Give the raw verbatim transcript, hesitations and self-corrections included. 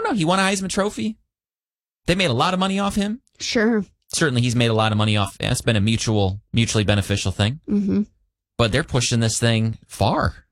know. He won a Heisman Trophy. They made a lot of money off him. Sure. Certainly, he's made a lot of money off. It's been a mutual, mutually beneficial thing. Mm-hmm. But they're pushing this thing far.